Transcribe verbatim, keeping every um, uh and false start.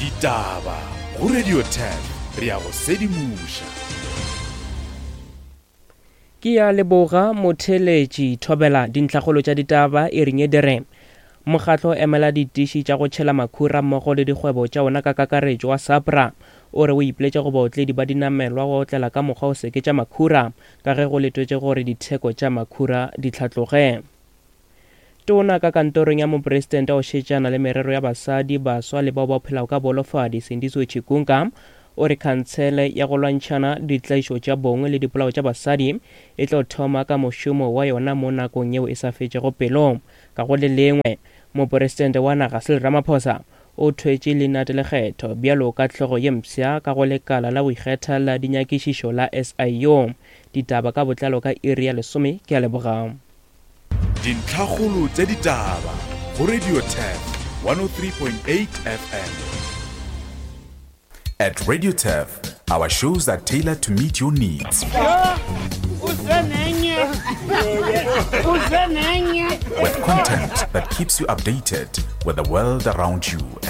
Ditaba go Radio ten re ya go sedimoša. Ke ya leboga motheletši thobela dintlhagolo tša ditaba e ringe dire. Mokgatlo emela ditiši tša go tšhela makhura mmogo le dikgwebo tša ona ka kakaretšo wa SAPRA o re o ipeletša go baotledi ba dinamelwa go otlela ka mokgwa o seke tša makhura ka ge go letwetše gore ditheko tša makhura di tlhatloge. Tona ka kantorong ya mopresidente o šetšana le merero ya basadi baswa le bao ba phelago ka bolofadi Sindiso Chikunga o re khantsele ya go lwantšhana ditlaišo tša bongwe le dipolao tša basadi e tlo thoma ka mošomo wa yona mo nakong yeo e sa fetšego pelo. Ka go le lengwe mopresidente wa naga Cyril Ramaphosa o thwetše lenate lekgetho bjalo ka tlhogo ye mpša ka go lekala la boikgetha la dinyakišišo la S I O. Ditaba ka botlalo ka iri ya lesome ke a leboga. Dintlhagolo tša ditaba go Radio ten one oh three point eight F M. At Radio ten, our shows are tailored to meet your needs. With content that keeps you updated with the world around you.